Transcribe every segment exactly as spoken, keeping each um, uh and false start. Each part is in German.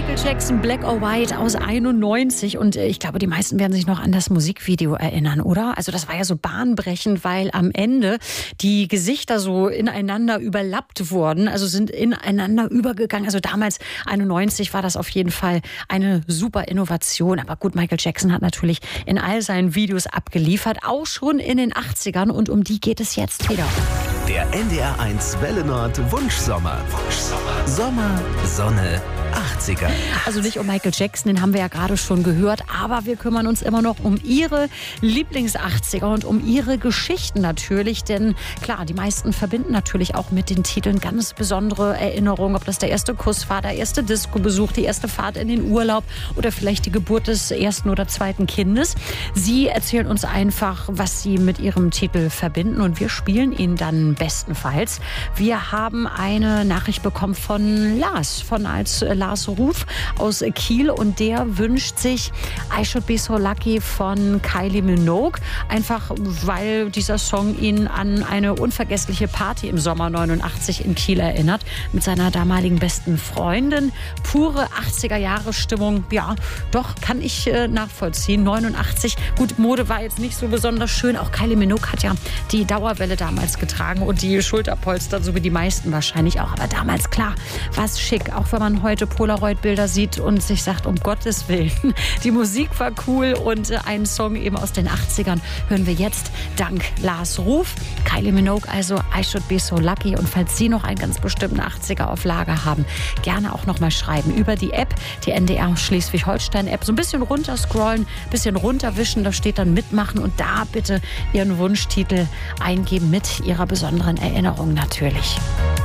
Michael Jackson, Black or White aus einundneunzig. Und ich glaube, die meisten werden sich noch an das Musikvideo erinnern, oder? Also das war ja so bahnbrechend, weil am Ende die Gesichter so ineinander überlappt wurden, also sind ineinander übergegangen. Also damals einundneunzig war das auf jeden Fall eine super Innovation. Aber gut, Michael Jackson hat natürlich in all seinen Videos abgeliefert, auch schon in den achtzigern. Und um die geht es jetzt wieder. Der N D R eins Welle Nord Wunschsommer. Wunschsommer. Sommer, Sonne, achtziger. Also nicht um Michael Jackson, den haben wir ja gerade schon gehört, aber wir kümmern uns immer noch um ihre Lieblings-achtziger und um ihre Geschichten natürlich, denn klar, die meisten verbinden natürlich auch mit den Titeln ganz besondere Erinnerungen, ob das der erste Kuss war, der erste Disco-Besuch, die erste Fahrt in den Urlaub oder vielleicht die Geburt des ersten oder zweiten Kindes. Sie erzählen uns einfach, was sie mit ihrem Titel verbinden und wir spielen ihn dann bestenfalls. Wir haben eine Nachricht bekommen von Lars, von als Lars Ruf aus Kiel und der wünscht sich I Should Be So Lucky von Kylie Minogue, einfach weil dieser Song ihn an eine unvergessliche Party im Sommer neunundachtzig in Kiel erinnert, mit seiner damaligen besten Freundin. Pure achtziger-Jahre-Stimmung, ja, doch, kann ich äh, nachvollziehen. neunundachtzig, gut, Mode war jetzt nicht so besonders schön, auch Kylie Minogue hat ja die Dauerwelle damals getragen und die Schulterpolster, so wie die meisten wahrscheinlich auch, aber damals, klar, war es schick, auch wenn man heute Polaroid-Bilder sieht und sich sagt, um Gottes Willen, die Musik war cool und einen Song eben aus den achtzigern hören wir jetzt dank Lars Ruf. Kylie Minogue, also I Should Be So Lucky. Und falls Sie noch einen ganz bestimmten achtziger auf Lager haben, gerne auch noch mal schreiben über die App, die N D R Schleswig-Holstein-App. So ein bisschen runterscrollen, ein bisschen runterwischen, da steht dann mitmachen und da bitte Ihren Wunschtitel eingeben mit Ihrer besonderen Erinnerung natürlich.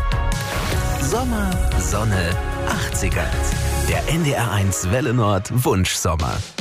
Sommer, Sonne, achtziger. Der N D R eins Welle Nord Wunschsommer.